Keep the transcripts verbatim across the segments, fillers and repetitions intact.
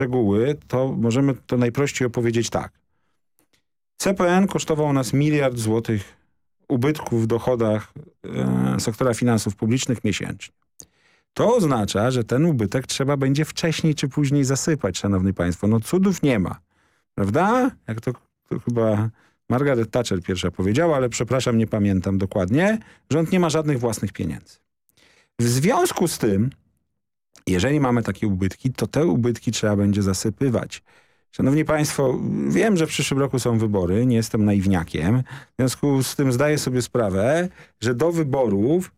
szczegóły, to możemy to najprościej opowiedzieć tak. C P N kosztował nas miliard złotych ubytków w dochodach e, sektora finansów publicznych miesięcznie. To oznacza, że ten ubytek trzeba będzie wcześniej czy później zasypać, szanowni państwo. No cudów nie ma. Prawda? Jak to, to chyba Margaret Thatcher pierwsza powiedziała, ale przepraszam, nie pamiętam dokładnie. Rząd nie ma żadnych własnych pieniędzy. W związku z tym, jeżeli mamy takie ubytki, to te ubytki trzeba będzie zasypywać. Szanowni państwo, wiem, że w przyszłym roku są wybory, nie jestem naiwniakiem. W związku z tym zdaję sobie sprawę, że do wyborów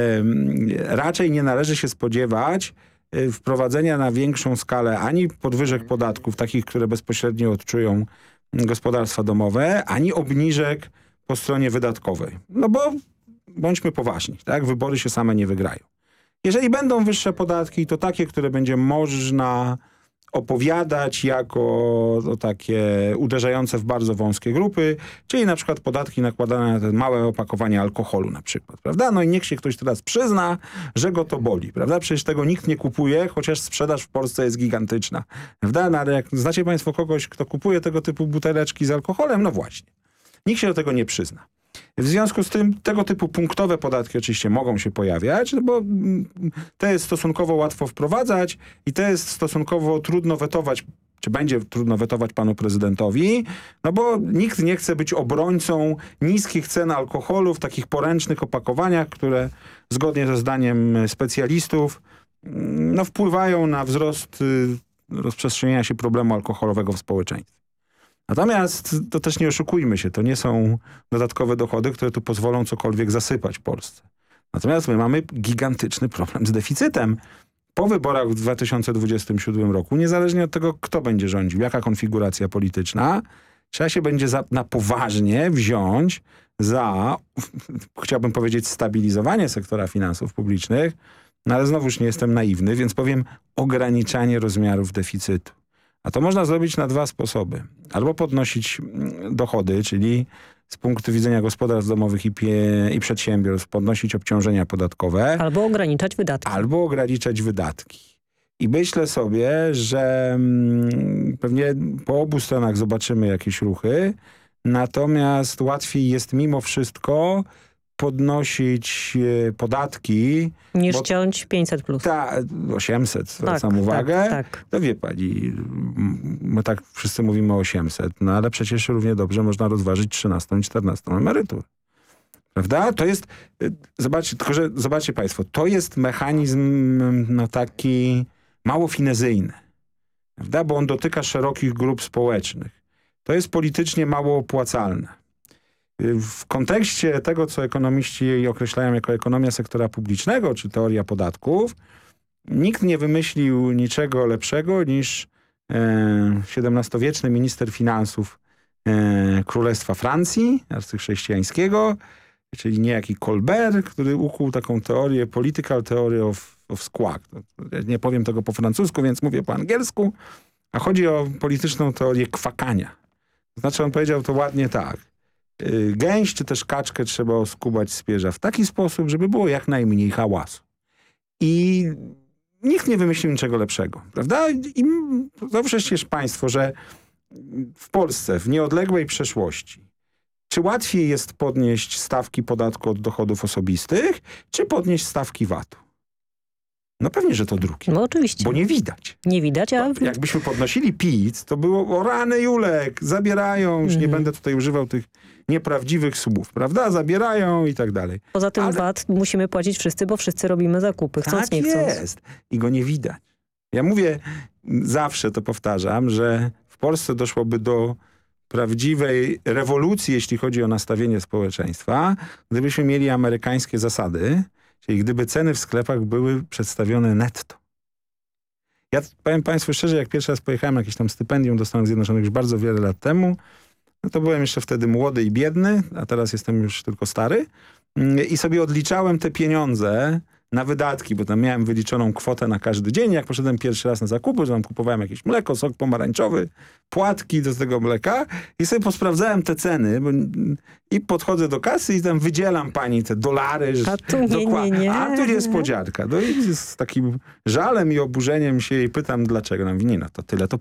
raczej nie należy się spodziewać wprowadzenia na większą skalę ani podwyżek podatków, takich, które bezpośrednio odczują gospodarstwa domowe, ani obniżek po stronie wydatkowej. No bo bądźmy poważni, tak? Wybory się same nie wygrają. Jeżeli będą wyższe podatki, to takie, które będzie można opowiadać jako to takie uderzające w bardzo wąskie grupy, czyli na przykład podatki nakładane na te małe opakowania alkoholu na przykład, prawda? No i niech się ktoś teraz przyzna, że go to boli, prawda? Przecież tego nikt nie kupuje, chociaż sprzedaż w Polsce jest gigantyczna, prawda? No ale jak znacie państwo kogoś, kto kupuje tego typu buteleczki z alkoholem? No właśnie. Nikt się do tego nie przyzna. W związku z tym tego typu punktowe podatki oczywiście mogą się pojawiać, no bo to jest stosunkowo łatwo wprowadzać i to jest stosunkowo trudno wetować, czy będzie trudno wetować panu prezydentowi, no bo nikt nie chce być obrońcą niskich cen alkoholu w takich poręcznych opakowaniach, które zgodnie ze zdaniem specjalistów no, wpływają na wzrost rozprzestrzeniania się problemu alkoholowego w społeczeństwie. Natomiast to też nie oszukujmy się, to nie są dodatkowe dochody, które tu pozwolą cokolwiek zasypać Polsce. Natomiast my mamy gigantyczny problem z deficytem. Po wyborach w dwa tysiące dwudziestym siódmym roku, niezależnie od tego, kto będzie rządził, jaka konfiguracja polityczna, trzeba się będzie za, na poważnie wziąć za, chciałbym powiedzieć, stabilizowanie sektora finansów publicznych, no ale znowuż nie jestem naiwny, więc powiem ograniczanie rozmiarów deficytu. A to można zrobić na dwa sposoby. Albo podnosić dochody, czyli z punktu widzenia gospodarstw domowych i, pie, i przedsiębiorstw podnosić obciążenia podatkowe. Albo ograniczać wydatki. Albo ograniczać wydatki. I myślę sobie, że mm, pewnie po obu stronach zobaczymy jakieś ruchy, natomiast łatwiej jest mimo wszystko podnosić e, podatki. Niż bo, ciąć pięćset plus. Tak, osiemset, zwracam tak, uwagę. Tak, tak. To wie pani, my tak wszyscy mówimy o osiemset, no ale przecież równie dobrze można rozważyć trzynastą i czternastą emeryturę. Prawda? To jest, zobaczcie, tylko że zobaczcie państwo, to jest mechanizm no taki mało finezyjny. Prawda? Bo on dotyka szerokich grup społecznych. To jest politycznie mało opłacalne. W kontekście tego, co ekonomiści określają jako ekonomia sektora publicznego, czy teoria podatków, nikt nie wymyślił niczego lepszego niż e, siedemnastowieczny minister finansów e, Królestwa Francji, arcychrześcijańskiego, czyli niejaki Colbert, który ukuł taką teorię, political theory of, of squawk. Nie powiem tego po francusku, więc mówię po angielsku, a chodzi o polityczną teorię kwakania. Znaczy on powiedział to ładnie tak. Gęś czy też kaczkę trzeba oskubać z pierza w taki sposób, żeby było jak najmniej hałasu. I nikt nie wymyślił niczego lepszego, prawda? I to przecież państwo, że w Polsce, w nieodległej przeszłości, czy łatwiej jest podnieść stawki podatku od dochodów osobistych, czy podnieść stawki V A T-u? No pewnie, że to drugie. No oczywiście. Bo nie widać. Nie widać, a... Bo jakbyśmy podnosili P I T, to było o rany Julek, zabierają, już mm. nie będę tutaj używał tych nieprawdziwych słów, prawda? Zabierają i tak dalej. Poza tym Ale... V A T musimy płacić wszyscy, bo wszyscy robimy zakupy, chcąc tak nie chcąc. jest. I go nie widać. Ja mówię, zawsze to powtarzam, że w Polsce doszłoby do prawdziwej rewolucji, jeśli chodzi o nastawienie społeczeństwa, gdybyśmy mieli amerykańskie zasady, czyli gdyby ceny w sklepach były przedstawione netto. Ja powiem państwu szczerze, jak pierwszy raz pojechałem na jakieś tam stypendium do Stanów Zjednoczonych już bardzo wiele lat temu, no to byłem jeszcze wtedy młody i biedny, a teraz jestem już tylko stary i sobie odliczałem te pieniądze na wydatki, bo tam miałem wyliczoną kwotę na każdy dzień. Jak poszedłem pierwszy raz na zakupy, że tam kupowałem jakieś mleko, sok pomarańczowy, płatki do tego mleka i sobie posprawdzałem te ceny bo, i podchodzę do kasy i tam wydzielam pani te dolary. A tu nie, nie, nie. A tu niespodzianka. No i z takim żalem i oburzeniem się jej pytam, dlaczego. No, mówi, nie, no to tyle to